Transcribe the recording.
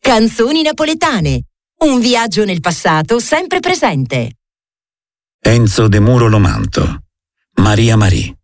Canzoni napoletane. Un viaggio nel passato sempre presente. Enzo De Muro Lomanto. Maria Marie.